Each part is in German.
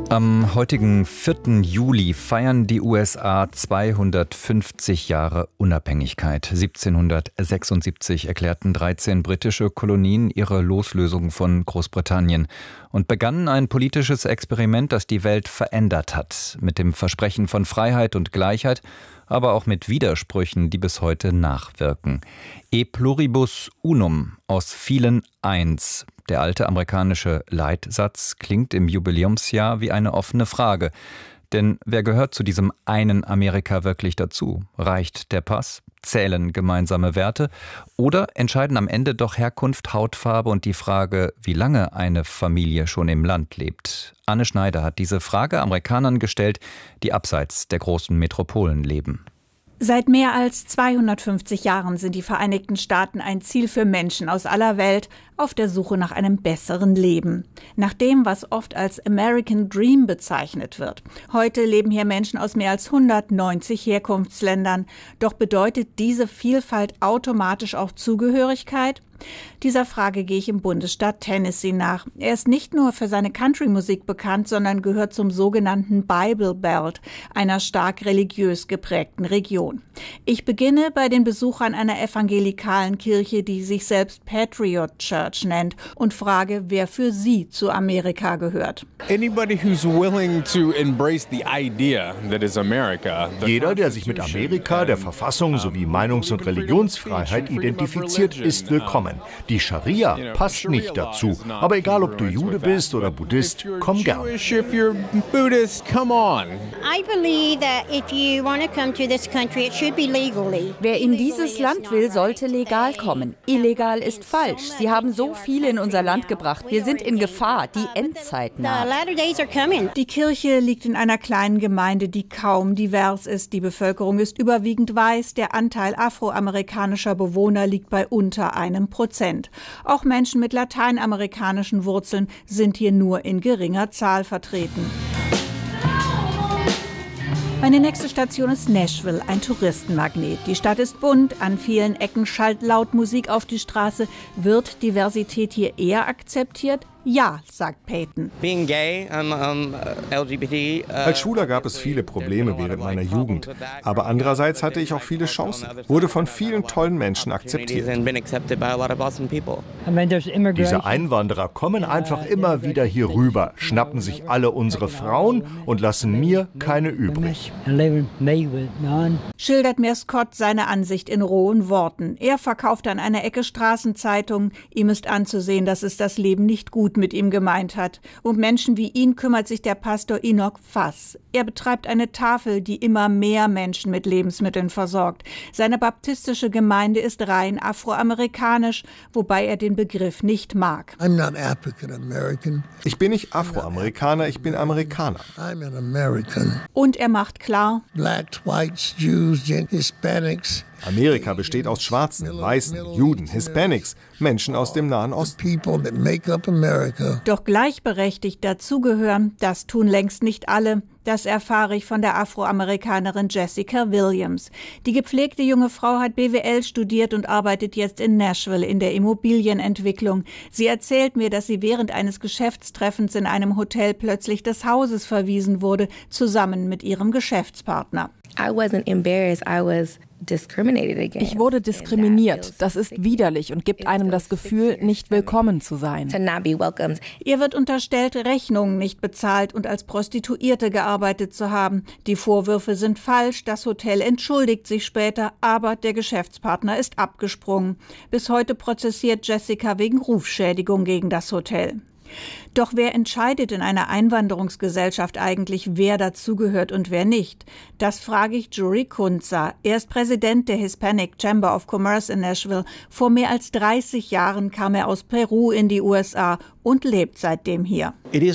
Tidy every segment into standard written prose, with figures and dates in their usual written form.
Am heutigen 4. Juli feiern die USA 250 Jahre Unabhängigkeit. 1776 erklärten 13 britische Kolonien ihre Loslösung von Großbritannien und begannen ein politisches Experiment, das die Welt verändert hat, mit dem Versprechen von Freiheit und Gleichheit, aber auch mit Widersprüchen, die bis heute nachwirken. E pluribus unum, aus vielen eins. Der alte amerikanische Leitsatz klingt im Jubiläumsjahr wie eine offene Frage. Denn wer gehört zu diesem einen Amerika wirklich dazu? Reicht der Pass? Zählen gemeinsame Werte? Oder entscheiden am Ende doch Herkunft, Hautfarbe und die Frage, wie lange eine Familie schon im Land lebt? Anne Schneider hat diese Frage Amerikanern gestellt, die abseits der großen Metropolen leben. Seit mehr als 250 Jahren sind die Vereinigten Staaten ein Ziel für Menschen aus aller Welt auf der Suche nach einem besseren Leben. Nach dem, was oft als American Dream bezeichnet wird. Heute leben hier Menschen aus mehr als 190 Herkunftsländern. Doch bedeutet diese Vielfalt automatisch auch Zugehörigkeit? Dieser Frage gehe ich im Bundesstaat Tennessee nach. Er ist nicht nur für seine Country-Musik bekannt, sondern gehört zum sogenannten Bible Belt, einer stark religiös geprägten Region. Ich beginne bei den Besuchern einer evangelikalen Kirche, die sich selbst Patriot Church nennt, und frage, wer für sie zu Amerika gehört. Jeder, der sich mit Amerika, der Verfassung sowie Meinungs- und Religionsfreiheit identifiziert, ist willkommen. Die Scharia passt nicht dazu, aber egal ob du Jude bist oder Buddhist, komm gern. Wer in dieses Land will, sollte legal kommen. Illegal ist falsch. Sie haben so viele in unser Land gebracht. Wir sind in Gefahr. Die Endzeit naht. Die Kirche liegt in einer kleinen Gemeinde, die kaum divers ist. Die Bevölkerung ist überwiegend weiß. Der Anteil afroamerikanischer Bewohner liegt bei unter 1%. Auch Menschen mit lateinamerikanischen Wurzeln sind hier nur in geringer Zahl vertreten. Meine nächste Station ist Nashville, ein Touristenmagnet. Die Stadt ist bunt, an vielen Ecken schallt laut Musik auf die Straße. Wird Diversität hier eher akzeptiert? Ja, sagt Peyton. Als Schwuler gab es viele Probleme während meiner Jugend. Aber andererseits hatte ich auch viele Chancen. Wurde von vielen tollen Menschen akzeptiert. Diese Einwanderer kommen einfach immer wieder hier rüber, schnappen sich alle unsere Frauen und lassen mir keine übrig. Schildert mir Scott seine Ansicht in rohen Worten. Er verkauft an einer Ecke Straßenzeitungen. Ihm ist anzusehen, dass es das Leben nicht gut mit ihm gemeint hat. Um Menschen wie ihn kümmert sich der Pastor Enoch Fass. Er betreibt eine Tafel, die immer mehr Menschen mit Lebensmitteln versorgt. Seine baptistische Gemeinde ist rein afroamerikanisch, wobei er den Begriff nicht mag. Ich bin nicht Afroamerikaner, ich bin Amerikaner. Und er macht klar, Blacks, Whites, Jews, Hispanics. Amerika besteht aus Schwarzen, Weißen, Juden, Hispanics, Menschen aus dem Nahen Osten. Doch gleichberechtigt dazugehören, das tun längst nicht alle. Das erfahre ich von der Afroamerikanerin Jessica Williams. Die gepflegte junge Frau hat BWL studiert und arbeitet jetzt in Nashville in der Immobilienentwicklung. Sie erzählt mir, dass sie während eines Geschäftstreffens in einem Hotel plötzlich des Hauses verwiesen wurde, zusammen mit ihrem Geschäftspartner. Ich wurde diskriminiert. Das ist widerlich und gibt einem das Gefühl, nicht willkommen zu sein. Ihr wird unterstellt, Rechnungen nicht bezahlt und als Prostituierte gearbeitet zu haben. Die Vorwürfe sind falsch, das Hotel entschuldigt sich später, aber der Geschäftspartner ist abgesprungen. Bis heute prozessiert Jessica wegen Rufschädigung gegen das Hotel. Doch wer entscheidet in einer Einwanderungsgesellschaft eigentlich, wer dazugehört und wer nicht? Das frage ich Jory Kunza. Er ist Präsident der Hispanic Chamber of Commerce in Nashville. Vor mehr als 30 Jahren kam er aus Peru in die USA und lebt seitdem hier.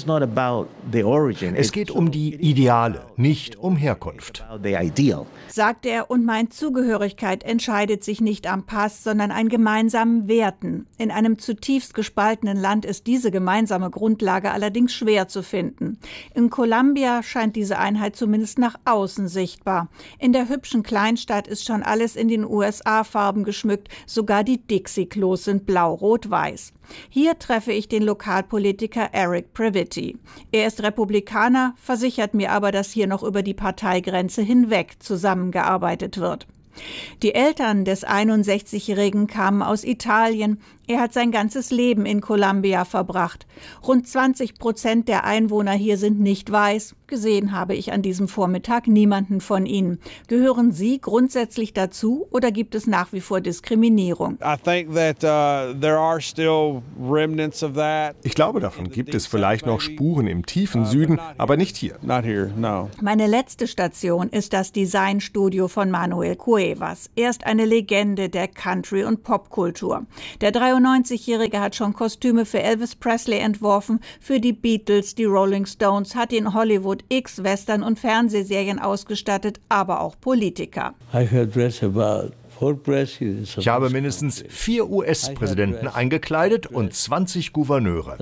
Es geht um die Ideale, nicht um Herkunft. Sagt er und meint, Zugehörigkeit entscheidet sich nicht am Pass, sondern an gemeinsamen Werten. In einem zutiefst gespaltenen Land ist diese gemeinsame Grundlage Grundlage allerdings schwer zu finden. In Columbia scheint diese Einheit zumindest nach außen sichtbar. In der hübschen Kleinstadt ist schon alles in den USA-Farben geschmückt, sogar die Dixie-Klos sind blau, rot, weiß. Hier treffe ich den Lokalpolitiker Eric Previte. Er ist Republikaner, versichert mir aber, dass hier noch über die Parteigrenze hinweg zusammengearbeitet wird. Die Eltern des 61-Jährigen kamen aus Italien. Er hat sein ganzes Leben in Columbia verbracht. Rund 20% der Einwohner hier sind nicht weiß. Gesehen habe ich an diesem Vormittag niemanden von ihnen. Gehören Sie grundsätzlich dazu oder gibt es nach wie vor Diskriminierung? Ich glaube, davon gibt es vielleicht noch Spuren im tiefen Süden, aber nicht hier. Meine letzte Station ist das Designstudio von Manuel Cuevas. Er ist eine Legende der Country- und Popkultur. Der 93-Jährige hat schon Kostüme für Elvis Presley entworfen, für die Beatles, die Rolling Stones, hat in Hollywood X-Western und Fernsehserien ausgestattet, aber auch Politiker. Ich habe mindestens 4 US-Präsidenten eingekleidet und 20 Gouverneure.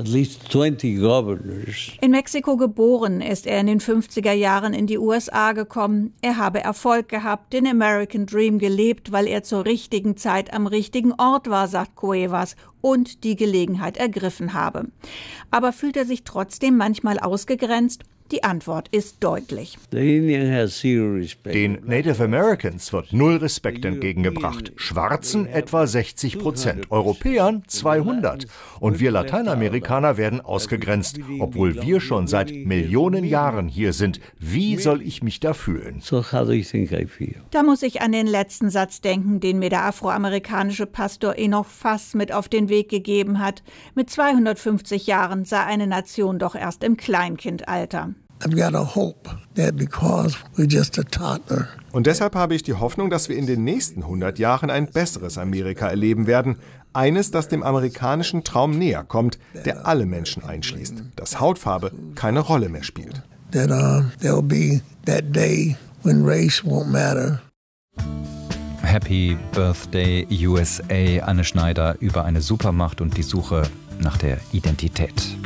In Mexiko geboren, ist er in den 50er Jahren in die USA gekommen. Er habe Erfolg gehabt, den American Dream gelebt, weil er zur richtigen Zeit am richtigen Ort war, sagt Cuevas, und die Gelegenheit ergriffen habe. Aber fühlt er sich trotzdem manchmal ausgegrenzt? Die Antwort ist deutlich. Den Native Americans wird 0 Respekt entgegengebracht. Schwarzen etwa 60%, Europäern 200. Und wir Lateinamerikaner werden ausgegrenzt, obwohl wir schon seit Millionen Jahren hier sind. Wie soll ich mich da fühlen? Da muss ich an den letzten Satz denken, den mir der afroamerikanische Pastor Enoch Fass mit auf den Weg gegeben hat. Mit 250 Jahren sei eine Nation doch erst im Kleinkindalter. Und deshalb habe ich die Hoffnung, dass wir in den nächsten 100 Jahren ein besseres Amerika erleben werden. Eines, das dem amerikanischen Traum näher kommt, der alle Menschen einschließt. Dass Hautfarbe keine Rolle mehr spielt. Happy Birthday USA, Anne Schneider über eine Supermacht und die Suche nach der Identität.